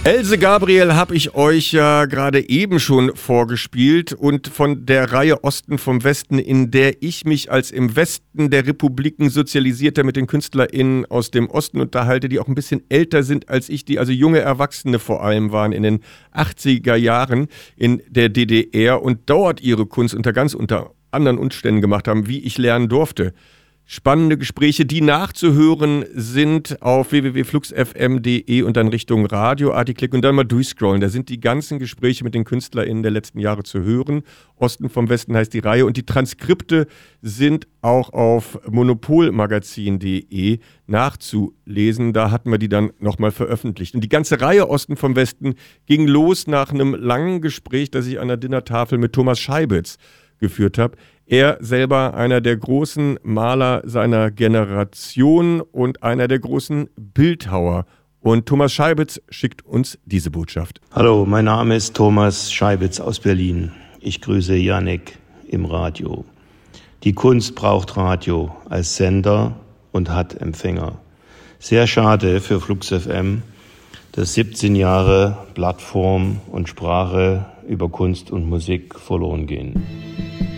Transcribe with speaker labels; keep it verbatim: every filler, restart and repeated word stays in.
Speaker 1: Else Gabriel habe ich euch ja gerade eben schon vorgespielt und von der Reihe Osten vom Westen, in der ich mich als im Westen der Republiken sozialisierter mit den KünstlerInnen aus dem Osten unterhalte, die auch ein bisschen älter sind als ich, die also junge Erwachsene vor allem waren in den achtziger Jahren in der D D R und dort ihre Kunst unter ganz unter anderen Umständen gemacht haben, wie ich lernen durfte. Spannende Gespräche, die nachzuhören sind auf w w w punkt flux f m punkt d e und dann Richtung Radio, Artiklick und dann mal durchscrollen. Da sind die ganzen Gespräche mit den KünstlerInnen der letzten Jahre zu hören. Osten vom Westen heißt die Reihe und die Transkripte sind auch auf monopolmagazin punkt d e nachzulesen. Da hatten wir die dann nochmal veröffentlicht. Und die ganze Reihe Osten vom Westen ging los nach einem langen Gespräch, das ich an der Dinnertafel mit Thomas Scheibitz geführt habe. Er selber einer der großen Maler seiner Generation und einer der großen Bildhauer. Und Thomas Scheibitz schickt uns diese Botschaft.
Speaker 2: Hallo, mein Name ist Thomas Scheibitz aus Berlin. Ich grüße Yannick im Radio. Die Kunst braucht Radio als Sender und hat Empfänger. Sehr schade für Flux F M, dass siebzehn Jahre Plattform und Sprache über Kunst und Musik verloren gehen.